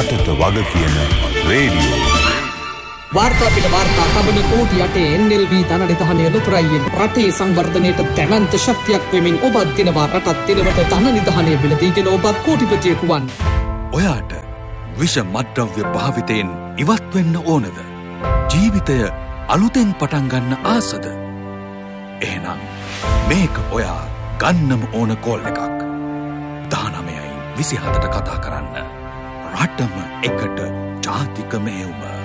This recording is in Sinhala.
රටට වග කියන රේඩියෝ. වාර්තා පිට වාර්තා තබන කෝටි යටේ NLB ධනනිධානය ලොතරයියෙන් රටේ සංවර්ධනයට දැවන්ත ශක්තියක් වෙමින් ඔබත් දිනවා රටත් දිනවට ධනනිධානය මිලදීගෙන ඔබත් කෝටිපතියෙකු වන්න. ඔයාට විෂ මද්ද්‍රව්‍ය භාවිතයෙන් ඉවත් වෙන්න ඕනද? ජීවිතය අලුතෙන් පටන් ගන්න ආසද? එහෙනම් මේක ඔයා ගන්නම ඕන කෝල් එකක්. 19යි 27ට කතා කරන්න. රටම එකට ජාතික මෙහෙයුම.